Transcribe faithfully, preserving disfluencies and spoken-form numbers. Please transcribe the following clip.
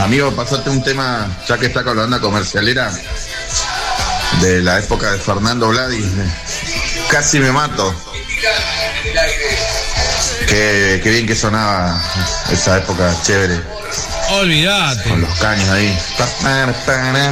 Amigo, pasate un tema, ya que está con la banda comercialera, de la época de Fernando Vladi. Casi me mato. Qué, qué bien que sonaba esa época, chévere. Olvídate. Con los caños ahí.